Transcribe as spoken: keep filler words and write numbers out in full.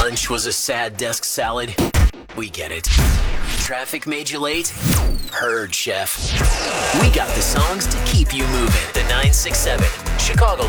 Lunch was a sad desk salad. We get it. Traffic made you late? Heard, chef. We got the songs to keep you moving. The nine six seven, Chicagoland